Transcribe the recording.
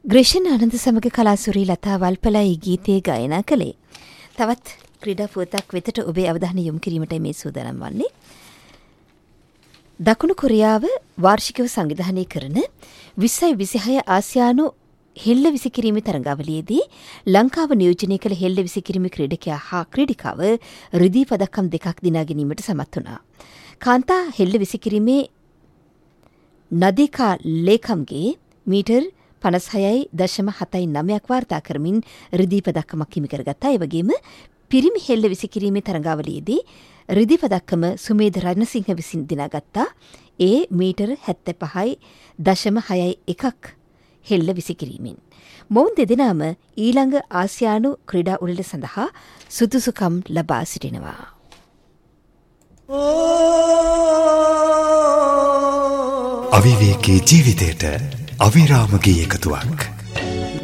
ග්‍රේෂන් ආනන්ද සමග කලාසුරී ලතා වල්පලයි ගීතයේ ගායනා කළේ. තවත් ක්‍රීඩා පුවතක් වෙතට ඔබේ අවධානය යොමු කිරීමට මේ සූදානම් වන්නේ. දකුණු කොරියාව වාර්ෂිකව සංවිධානය කරන 2026 ආසියානු හෙල්ල විසිකිරීමේ තරඟාවලියේදී ලංකාව නියෝජනය කළ හෙල්ල විසිකිරීමේ ක්‍රීඩකයා හා ක්‍රීඩිකාව රිදී පදක්කම් 2ක් දිනා ගැනීමට සමත් වුණා. කාන්තා හෙල්ල විසිකිරීමේ නදිකා ලේකම්ගේ මීටර් 56.79ක් වාර්තා කරමින් රිදී පදක්කමක් හිමි කරගත්තා. ඒ වගේම පිරිමි හෙල්ල විසිකිරීමේ තරඟාවලියේදී රිදී පදක්කම සුමේධ රණසිංහ විසින් දිනාගත්තා. ඒ මීටර් 75.61ක් හෙල්ල විසිකිරීමෙන්. මොවුන් දෙදෙනාම ඊළඟ ආසියානු ක්‍රීඩා උළෙල සඳහා සුදුසුකම් ලබා සිටිනවා. අවිවේකී ජීවිතයට අවිරාමගේ එකතුවක්.